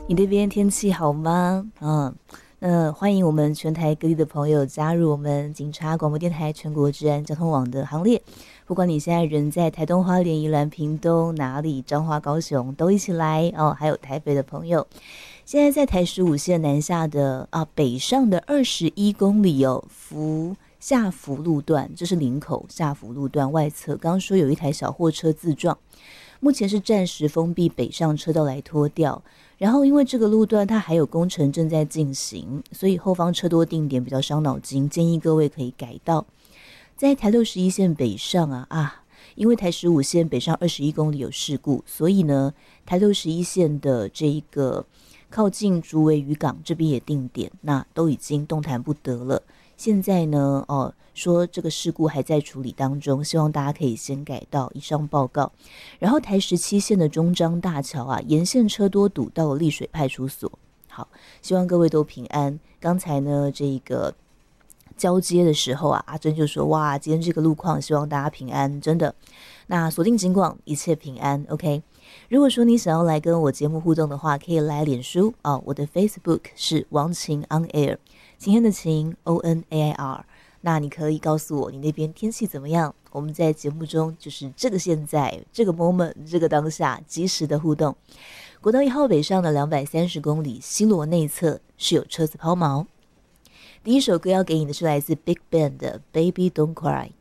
你那边天气好吗？欢迎我们全台各地的朋友加入我们警察广播电台全国治安交通网的行列。不管你现在人在台东、花莲、宜兰、屏东哪里，彰化、高雄都一起来哦。还有台北的朋友，现在在台15线南下的北上的21公里哦，下福路段，这是林口下福路段外侧，刚刚说有一台小货车自撞，目前是暂时封闭北上车道来拖吊。然后因为这个路段它还有工程正在进行，所以后方车多定点比较伤脑筋，建议各位可以改道。在台61线北上因为台15线北上21公里有事故，所以呢台61线的这一个靠近竹围渔港这边也定点，那都已经动弹不得了。现在呢说这个事故还在处理当中，希望大家可以先改道。以上报告。然后台17线的中彰大桥沿线车多堵到了丽水派出所。好，希望各位都平安。刚才呢这个交接的时候阿珍就说哇，今天这个路况希望大家平安，真的。那锁定警广，一切平安 OK。 如果说你想要来跟我节目互动的话，可以来脸书我的 Facebook 是王晴 On Air， 晴天的晴 ONAIR。那你可以告诉我你那边天气怎么样，我们在节目中就是这个现在这个 moment 这个当下及时的互动。国道1号北上的230公里西螺内侧是有车子抛锚。第一首歌要给你的是来自 Big Bang 的 Baby Don't Cry。